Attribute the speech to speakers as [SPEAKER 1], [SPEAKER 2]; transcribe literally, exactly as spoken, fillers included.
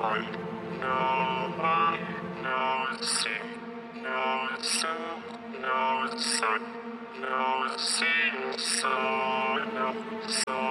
[SPEAKER 1] right. No I, no C, no Sue, no Sun, no C, so, no, so.